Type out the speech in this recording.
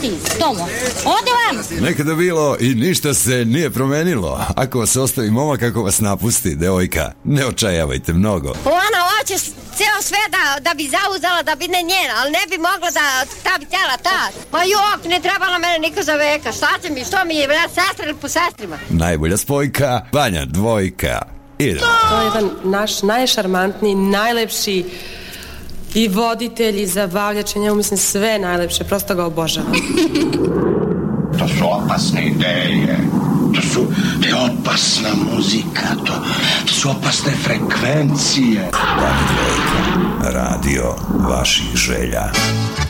ti, Tomo. Ode vam! Nekada bilo i ništa se nije promenilo. Ako vas ostavi momak, ako vas napusti, devojka, ne očajavajte mnogo. Ona hoće ceo sve da bi zauzela, da bi ne njena, ali ne bi mogla ta bi tela ta. Ma jok, ne trebala mene niko za veka. Šta će mi, što mi je, sestra ili po sestrima? Najbolja spojka, Vanja dvojka. Idemo. To je jedan naš najšarmantniji, najlepši i voditelj i zabavljač, njemu mislim sve najlepše, prosto ga obožavam. To su opasne ideje, to je opasna muzika, to su opasne frekvencije. Vanja dvojka, radio vaših želja.